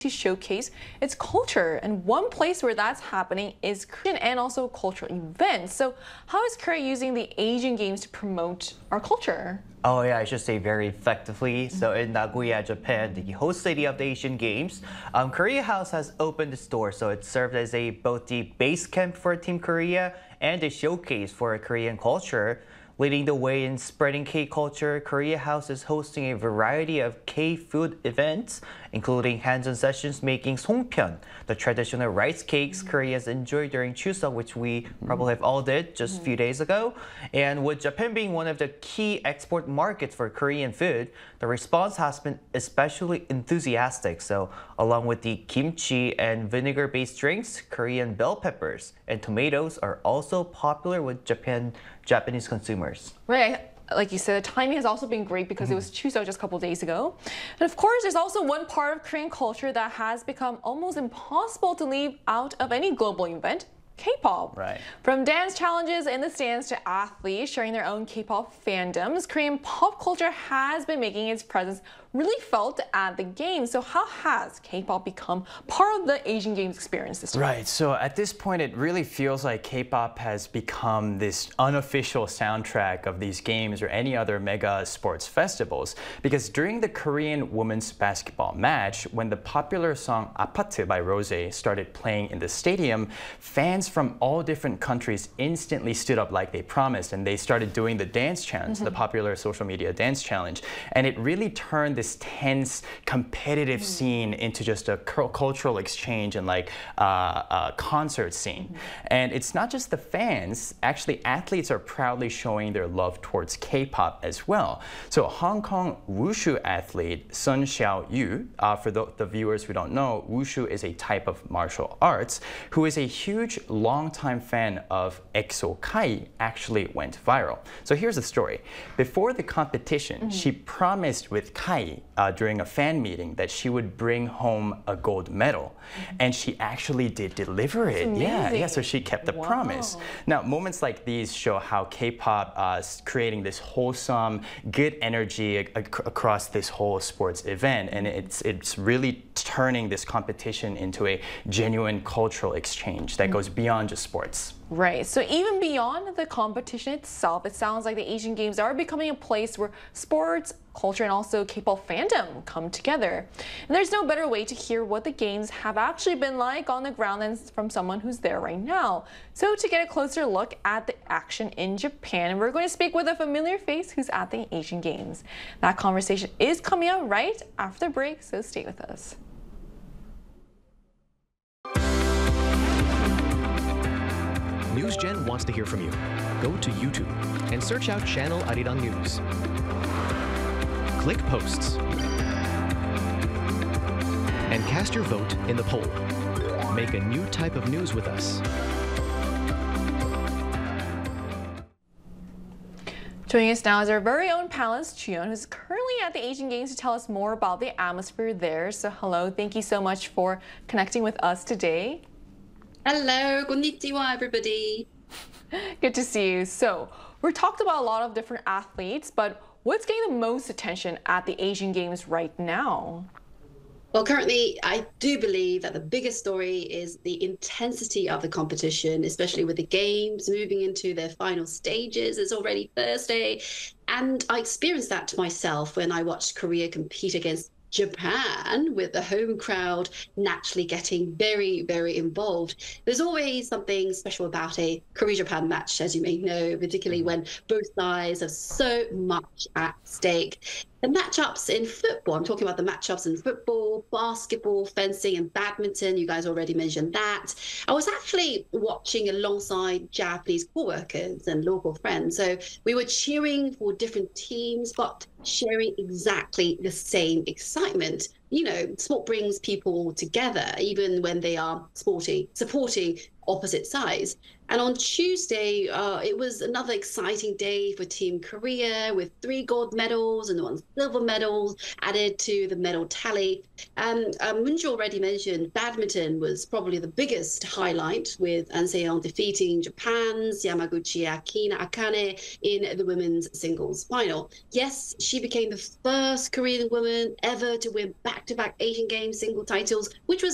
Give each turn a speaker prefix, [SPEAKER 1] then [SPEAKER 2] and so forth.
[SPEAKER 1] to showcase its culture. And one place where that's happening is Korean and also cultural events. So how is Korea using the Asian Games to promote our culture?
[SPEAKER 2] Oh yeah, I should say very effectively. So in Nagoya, Japan, the host city of the Asian Games, Korea House has opened its doors. So it served as both the base camp for Team Korea and a showcase for Korean culture. Leading the way in spreading K-culture, Korea House is hosting a variety of K-food events, including hands-on sessions making songpyeon, the traditional rice cakes Koreans enjoy during Chuseok, which we probably have all did just a few days ago. And with Japan being one of the key export markets for Korean food, the response has been especially enthusiastic. So along with the kimchi and vinegar-based drinks, Korean bell peppers and tomatoes are also popular with Japanese consumers.
[SPEAKER 1] Right. Like you said, the timing has also been great because it was Chuseok just a couple of days ago. And of course, there's also one part of Korean culture that has become almost impossible to leave out of any global event. K-pop.
[SPEAKER 2] Right.
[SPEAKER 1] From dance challenges in the stands to athletes sharing their own K-pop fandoms, Korean pop culture has been making its presence really felt at the games. So how has K-pop become part of the Asian Games experience this time?
[SPEAKER 3] Right, so at this point it really feels like K-pop has become this unofficial soundtrack of these games or any other mega sports festivals. Because during the Korean women's basketball match, when the popular song 아파트 by Rose started playing in the stadium, fans from all different countries instantly stood up like they promised and they started doing the dance challenge, the popular social media dance challenge. And it really turned this tense, competitive scene into just a cultural exchange and like a concert scene. And it's not just the fans, actually athletes are proudly showing their love towards K-pop as well. So Hong Kong wushu athlete Sun Xiaoyu, for the viewers who don't know, wushu is a type of martial arts, who is a huge longtime fan of EXO Kai, actually went viral. So here's the story. Before the competition, she promised with Kai during a fan meeting that she would bring home a gold medal. And she actually did deliver it. Yeah, so she kept the promise. Now, moments like these show how K-pop is creating this wholesome, good energy across this whole sports event. And it's really turning this competition into a genuine cultural exchange that goes beyond just sports.
[SPEAKER 1] Right. So even beyond the competition itself, it sounds like the Asian Games are becoming a place where sports, culture, and also K-pop fandom come together. And there's no better way to hear what the Games have actually been like on the ground than from someone who's there right now. So to get a closer look at the action in Japan, we're going to speak with a familiar face who's at the Asian Games. That conversation is coming up right after the break, so stay with us.
[SPEAKER 4] NewsGen wants to hear from you. Go to YouTube and search out Channel Arirang News. Click Posts and cast your vote in the poll. Make a new type of news with us.
[SPEAKER 1] Joining us now is our very own panelist, Chuyeon, who's currently at the Asian Games to tell us more about the atmosphere there. So hello, thank you so much for connecting with us today.
[SPEAKER 5] Hello, konnichiwa, everybody.
[SPEAKER 1] Good to see you. So we're talked about a lot of different athletes, but what's getting the most attention at the Asian Games right now?
[SPEAKER 5] Well, currently, I do believe that the biggest story is the intensity of the competition, especially with the games moving into their final stages. It's already Thursday. And I experienced that myself when I watched Korea compete against Japan, with the home crowd naturally getting very, very involved. There's always something special about a Korea-Japan match, as you may know, particularly when both sides have so much at stake. The matchups in football, I'm talking about the matchups in football, basketball, fencing, and badminton. You guys already mentioned that. I was actually watching alongside Japanese co-workers and local friends. So we were cheering for different teams, but sharing exactly the same excitement. You know, sport brings people together, even when they are supporting opposite sides. And on Tuesday, it was another exciting day for Team Korea with 3 gold medals and 1 silver medal added to the medal tally. Munjo already mentioned badminton was probably the biggest highlight, with An Se-young defeating Japan's Yamaguchi Akane in the women's singles final. Yes, she became the first Korean woman ever to win back-to-back Asian Games single titles, which was